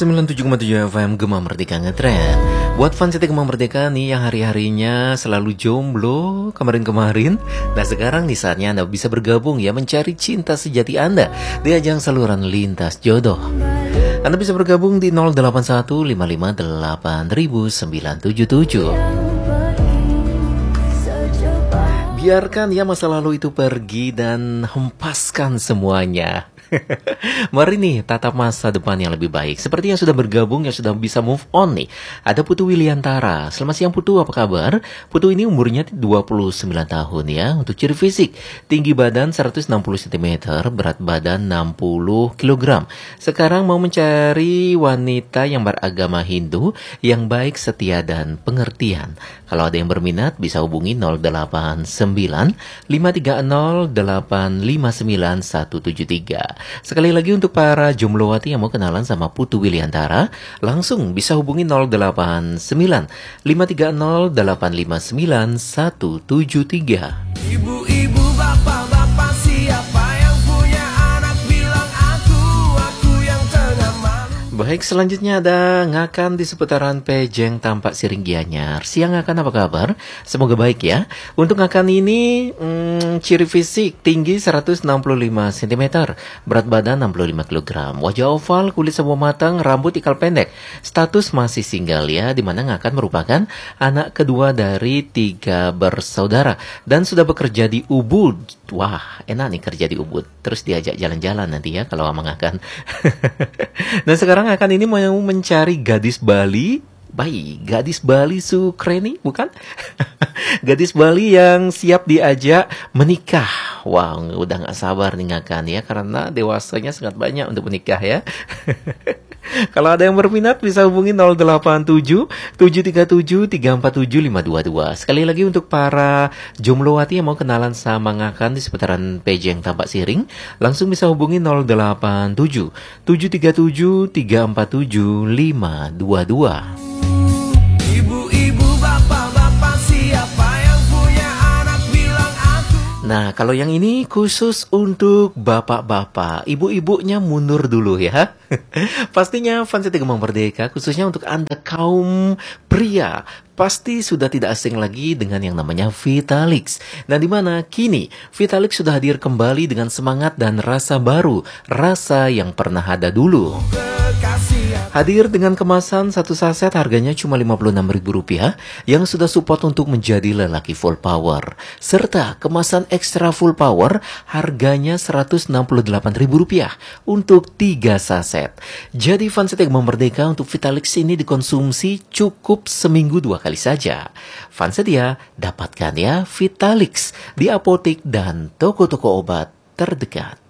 97,7 FM Gema Merdeka Ngetren. Buat fans setia Gema Merdeka nih yang hari-harinya selalu jomblo kemarin-kemarin, nah sekarang nih saatnya Anda bisa bergabung ya mencari cinta sejati Anda di ajang saluran lintas jodoh. Anda bisa bergabung di 0815583977. Biarkan ya masa lalu itu pergi dan hempaskan semuanya. Mari nih tatap masa depan yang lebih baik. Seperti yang sudah bergabung, yang sudah bisa move on nih. Ada Putu Wiliantara. Selamat siang Putu, apa kabar? Putu ini umurnya 29 tahun ya. Untuk ciri fisik, tinggi badan 160 cm, berat badan 60 kg. Sekarang mau mencari wanita yang beragama Hindu, yang baik, setia dan pengertian. Kalau ada yang berminat bisa hubungi 089 530 859 173. Sekali lagi untuk para jomblowati yang mau kenalan sama Putu Wiliantara, langsung bisa hubungi 089 530 859 173. Ibu-ibu, bapak-bapak, siapa yang punya anak bilang aku yang tengah malu. Baik, selanjutnya ada Ngakan di seputaran Pejeng Tampak Siring Gianyar. Siang Ngakan, apa kabar? Semoga baik ya. Untuk Ngakan ini ciri fisik tinggi 165 cm, berat badan 65 kg, wajah oval, kulit semu matang, rambut ikal pendek. Status masih single ya, dimana Ngakan merupakan anak kedua dari 3 bersaudara dan sudah bekerja di Ubud. Wah, enak nih kerja di Ubud. Terus diajak jalan-jalan nanti ya kalau sama Ngakan. Nah sekarang Ngakan ini mau mencari gadis Bali. Baik, gadis Bali Sukreni, bukan? Gadis Bali yang siap diajak menikah. Wow, udah gak sabar nih Ngakan ya, karena dewasanya sangat banyak untuk menikah ya. Kalau ada yang berminat bisa hubungi 087 737 347 522. Sekali lagi untuk para jomblowati yang mau kenalan sama Ngakan di seputaran Pejeng Tampak Siring, langsung bisa hubungi 087 737 347 522. Ibu-ibu, bapak-bapak, siapa yang punya anak bilang aku. Nah, kalau yang ini khusus untuk bapak-bapak, ibu-ibunya mundur dulu ya. Pastinya fans setia Gema Merdeka, khususnya untuk Anda kaum pria, pasti sudah tidak asing lagi dengan yang namanya Vitalix. Nah, di mana kini Vitalix sudah hadir kembali dengan semangat dan rasa baru, rasa yang pernah ada dulu. Hadir dengan kemasan satu saset harganya cuma Rp56.000 yang sudah support untuk menjadi lelaki full power. Serta kemasan ekstra full power harganya Rp168.000 untuk 3 saset. Jadi fans setia Gema Merdeka, untuk Vitalix ini dikonsumsi cukup seminggu 2 kali saja. Fans setia, dapatkan ya Vitalix di apotek dan toko-toko obat terdekat.